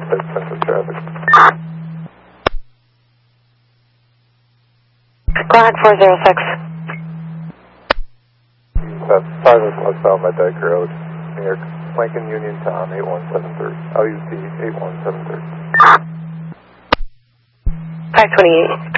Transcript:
type central traffic. Glad 406. That's 5 westbound by Dyke Road, New York. Lincoln Union Tom 8173. LUT 8173. 528.